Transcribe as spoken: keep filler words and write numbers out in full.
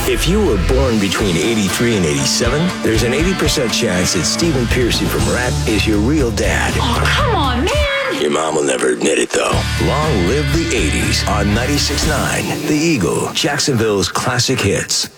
If you were born between eighty-three and eighty-seven, there's an eighty percent chance that Stephen Piercy from Rat is your real dad. Oh, come on, man! Your mom will never admit it, though. Long live the eighties on ninety-six point nine The Eagle, Jacksonville's classic hits.